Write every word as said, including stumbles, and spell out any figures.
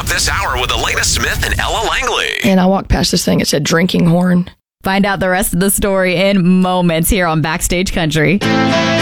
this hour with Elena Smith and Ella Langley. And I walked past this thing. It said drinking horn. Find out the rest of the story in moments here on Backstage Country.